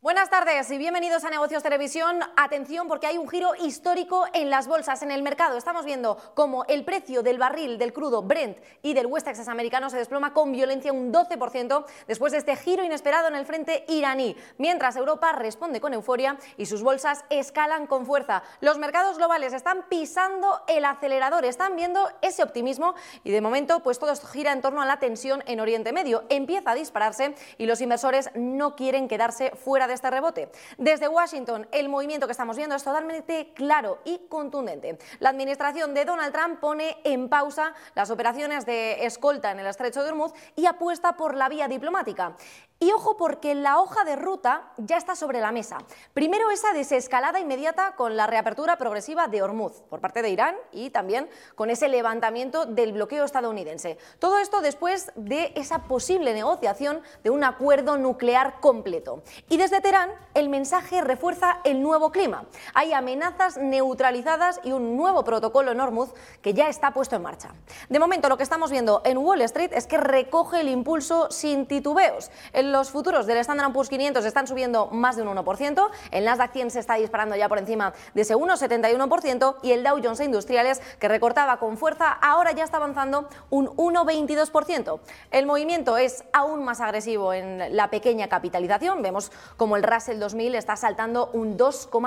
Buenas tardes y bienvenidos a Negocios Televisión. Atención, porque hay un giro histórico en las bolsas, en el mercado. Estamos viendo cómo el precio del barril del crudo Brent y del West Texas americano se desploma con violencia un 12% después de este giro inesperado en el frente iraní, mientras Europa responde con euforia y sus bolsas escalan con fuerza. Los mercados globales están pisando el acelerador, están viendo ese optimismo y de momento pues todo esto gira en torno a la tensión en Oriente Medio. Empieza a dispararse y los inversores no quieren quedarse fuera de este rebote. Desde Washington, el movimiento que estamos viendo es totalmente claro y contundente. La administración de Donald Trump pone en pausa las operaciones de escolta en el Estrecho de Hormuz y apuesta por la vía diplomática. Y ojo, porque la hoja de ruta ya está sobre la mesa. Primero, esa desescalada inmediata con la reapertura progresiva de Hormuz por parte de Irán y también con ese levantamiento del bloqueo estadounidense. Todo esto después de esa posible negociación de un acuerdo nuclear completo. Y desde Teherán, el mensaje refuerza el nuevo clima. Hay amenazas neutralizadas y un nuevo protocolo en Hormuz que ya está puesto en marcha. De momento, lo que estamos viendo en Wall Street es que recoge el impulso sin titubeos. Los futuros del Standard & Poor's 500 están subiendo más de un 1%, el Nasdaq 100 se está disparando ya por encima de ese 1,71% y el Dow Jones Industriales, que recortaba con fuerza, ahora ya está avanzando un 1,22%. El movimiento es aún más agresivo en la pequeña capitalización, vemos como el Russell 2000 está saltando un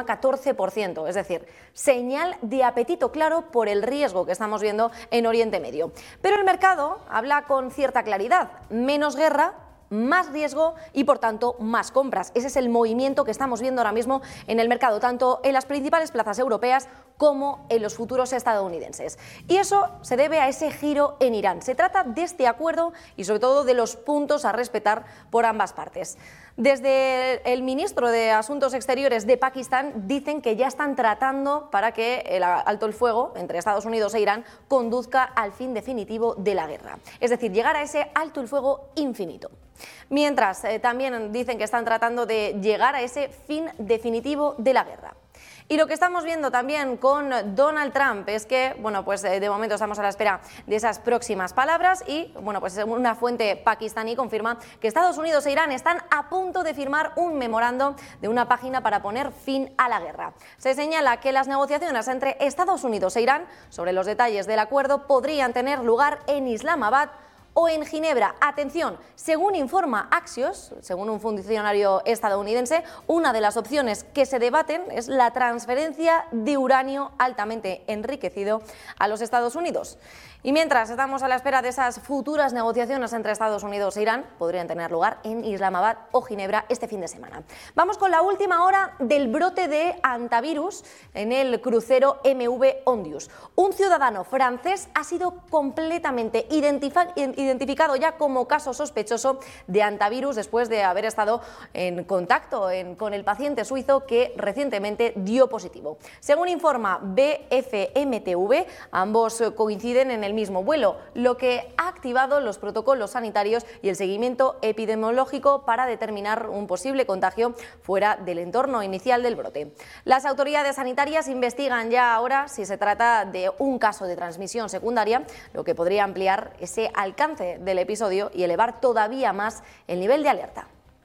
2,14%, es decir, señal de apetito claro por el riesgo que estamos viendo en Oriente Medio. Pero el mercado habla con cierta claridad: menos guerra, más riesgo y por tanto más compras. Ese es el movimiento que estamos viendo ahora mismo en el mercado, tanto en las principales plazas europeas como en los futuros estadounidenses. Y eso se debe a ese giro en Irán. Se trata de este acuerdo y sobre todo de los puntos a respetar por ambas partes. Desde el ministro de Asuntos Exteriores de Pakistán dicen que ya están tratando para que el alto el fuego entre Estados Unidos e Irán conduzca al fin definitivo de la guerra. Es decir, llegar a ese alto el fuego infinito. Mientras, también dicen que están tratando de llegar a ese fin definitivo de la guerra. Y lo que estamos viendo también con Donald Trump es que, bueno, pues de momento estamos a la espera de esas próximas palabras y, bueno, pues una fuente pakistaní confirma que Estados Unidos e Irán están a punto de firmar un memorando de una página para poner fin a la guerra. Se señala que las negociaciones entre Estados Unidos e Irán sobre los detalles del acuerdo podrían tener lugar en Islamabad o en Ginebra. Atención, según informa Axios, según un funcionario estadounidense, una de las opciones que se debaten es la transferencia de uranio altamente enriquecido a los Estados Unidos. Y mientras estamos a la espera de esas futuras negociaciones entre Estados Unidos e Irán, podrían tener lugar en Islamabad o Ginebra este fin de semana. Vamos con la última hora del brote de hantavirus en el crucero MV Ondius. Un ciudadano francés ha sido completamente identificado ya como caso sospechoso de hantavirus después de haber estado en contacto con el paciente suizo que recientemente dio positivo. Según informa BFMTV, ambos coinciden en el mismo vuelo, lo que ha activado los protocolos sanitarios y el seguimiento epidemiológico para determinar un posible contagio fuera del entorno inicial del brote. Las autoridades sanitarias investigan ya ahora si se trata de un caso de transmisión secundaria, lo que podría ampliar ese alcance del episodio y elevar todavía más el nivel de alerta.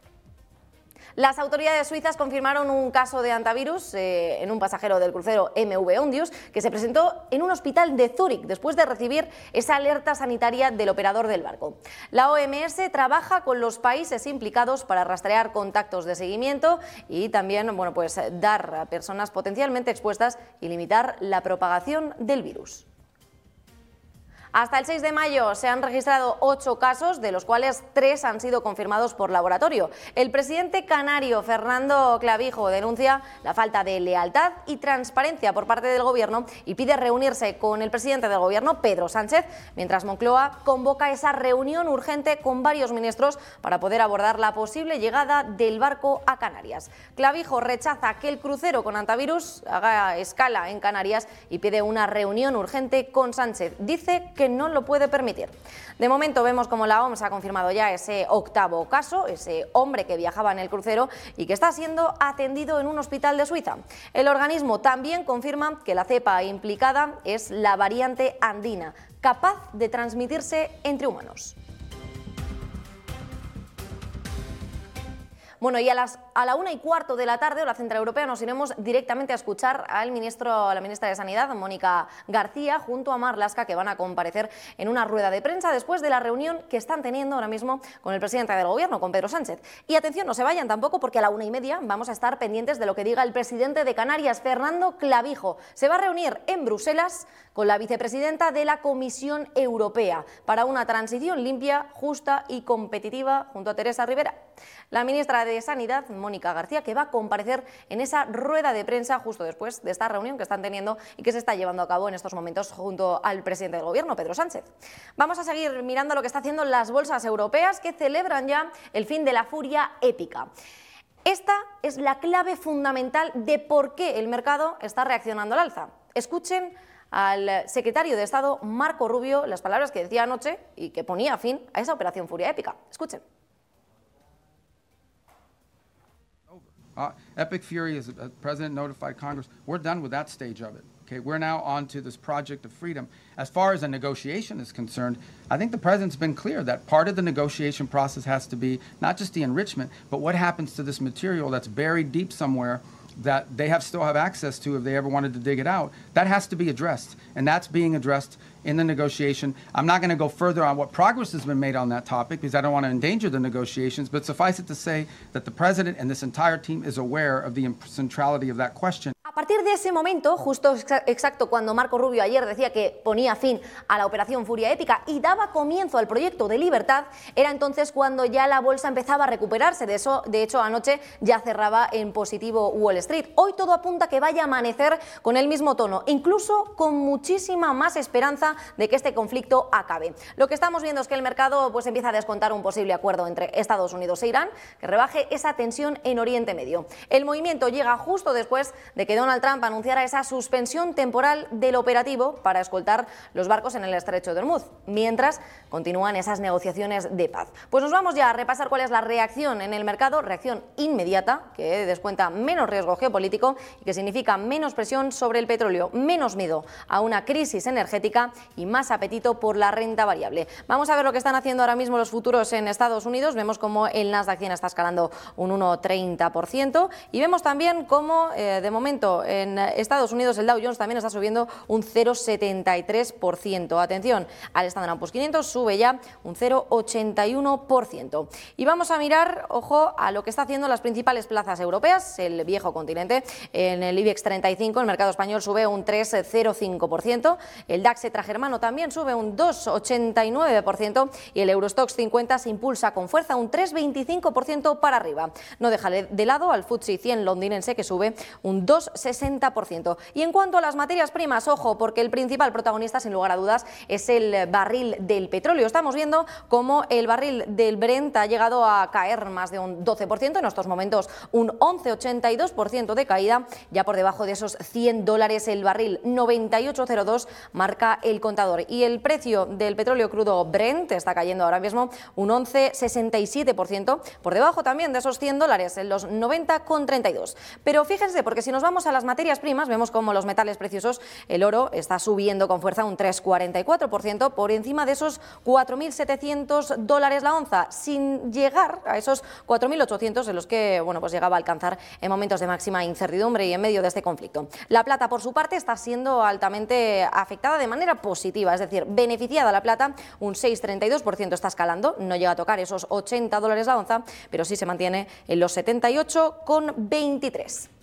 Las autoridades suizas confirmaron un caso de hantavirus en un pasajero del crucero MV Ondius que se presentó en un hospital de Zúrich después de recibir esa alerta sanitaria del operador del barco. La OMS trabaja con los países implicados para rastrear contactos de seguimiento y también, bueno, pues dar a personas potencialmente expuestas y limitar la propagación del virus. Hasta el 6 de mayo se han registrado 8 casos, de los cuales 3 han sido confirmados por laboratorio. El presidente canario Fernando Clavijo denuncia la falta de lealtad y transparencia por parte del Gobierno y pide reunirse con el presidente del Gobierno, Pedro Sánchez, mientras Moncloa convoca esa reunión urgente con varios ministros para poder abordar la posible llegada del barco a Canarias. Clavijo rechaza que el crucero con hantavirus haga escala en Canarias y pide una reunión urgente con Sánchez. Dice que no lo puede permitir. De momento vemos como la OMS ha confirmado ya ese 8º caso, ese hombre que viajaba en el crucero y que está siendo atendido en un hospital de Suiza. El organismo también confirma que la cepa implicada es la variante andina, capaz de transmitirse entre humanos. Bueno, y a la 1:15 de la tarde, hora central europea, nos iremos directamente a escuchar a la ministra de Sanidad, Mónica García, junto a Marlaska, que van a comparecer en una rueda de prensa después de la reunión que están teniendo ahora mismo con el presidente del Gobierno, con Pedro Sánchez. Y atención, no se vayan tampoco, porque a la 1:30 vamos a estar pendientes de lo que diga el presidente de Canarias, Fernando Clavijo. Se va a reunir en Bruselas con la vicepresidenta de la Comisión Europea para una transición limpia, justa y competitiva, junto a Teresa Rivera. La ministra de Sanidad, Mónica García, que va a comparecer en esa rueda de prensa justo después de esta reunión que están teniendo y que se está llevando a cabo en estos momentos junto al presidente del Gobierno, Pedro Sánchez. Vamos a seguir mirando lo que está haciendo las bolsas europeas, que celebran ya el fin de la furia épica. Esta es la clave fundamental de por qué el mercado está reaccionando al alza. Escuchen al secretario de Estado, Marco Rubio, las palabras que decía anoche y que ponía fin a esa operación furia épica. Escuchen. Epic Fury, as the President notified Congress, we're done with that stage of it. Okay, we're now on to this project of freedom. As far as a negotiation is concerned, I think the President's been clear that part of the negotiation process has to be not just the enrichment, but what happens to this material that's buried deep somewhere that they still have access to if they ever wanted to dig it out. That has to be addressed, and that's being addressed in the negotiation. I'm not going to go further on what progress has been made on that topic because I don't want to endanger the negotiations, but suffice it to say that the President and this entire team is aware of the centrality of that question. A partir de ese momento, justo exacto cuando Marco Rubio ayer decía que ponía fin a la operación Furia Épica y daba comienzo al proyecto de libertad, era entonces cuando ya la bolsa empezaba a recuperarse. De hecho, anoche ya cerraba en positivo Wall Street. Hoy todo apunta a que vaya a amanecer con el mismo tono, incluso con muchísima más esperanza de que este conflicto acabe. Lo que estamos viendo es que el mercado pues empieza a descontar un posible acuerdo entre Estados Unidos e Irán que rebaje esa tensión en Oriente Medio. El movimiento llega justo después de que Donald Trump anunciara esa suspensión temporal del operativo para escoltar los barcos en el estrecho de Hormuz, mientras continúan esas negociaciones de paz. Pues nos vamos ya a repasar cuál es la reacción en el mercado, reacción inmediata, que descuenta menos riesgo geopolítico y que significa menos presión sobre el petróleo, menos miedo a una crisis energética y más apetito por la renta variable. Vamos a ver lo que están haciendo ahora mismo los futuros en Estados Unidos. Vemos cómo el Nasdaq 100 está escalando un 1,30% y vemos también cómo de momento en Estados Unidos el Dow Jones también está subiendo un 0,73%. Atención, al Standard & Poor's 500 sube ya un 0,81%. Y vamos a mirar, ojo, a lo que está haciendo las principales plazas europeas, el viejo continente. En el IBEX 35 el mercado español sube un 3,05%, el DAX germano también sube un 2,89% y el Eurostoxx 50 se impulsa con fuerza un 3,25% para arriba. No deja de lado al FTSE 100 londinense que sube un 2,60%. Y en cuanto a las materias primas, ojo, porque el principal protagonista, sin lugar a dudas, es el barril del petróleo. Estamos viendo cómo el barril del Brent ha llegado a caer más de un 12%, en estos momentos un 11,82% de caída, ya por debajo de esos $100 el barril, 98,02 marca el contador. Y el precio del petróleo crudo Brent está cayendo ahora mismo un 11,67%, por debajo también de esos $100, en los 90,32. Pero fíjense, porque si nos vamos a las materias primas, vemos como los metales preciosos, el oro está subiendo con fuerza un 3,44%, por encima de esos $4.700 la onza, sin llegar a esos 4.800 en los que pues llegaba a alcanzar en momentos de máxima incertidumbre y en medio de este conflicto. La plata, por su parte, está siendo altamente afectada de manera positiva, es decir, beneficiada la plata, un 6,32% está escalando, no llega a tocar esos $80 la onza, pero sí se mantiene en los 78,23.